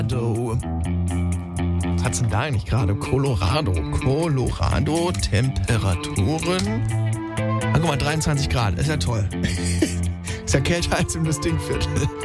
Was hat's denn da eigentlich gerade? Colorado, Temperaturen. Ah, guck mal, 23 Grad, ist ja toll. Ist ja kälter als im Distingviertel.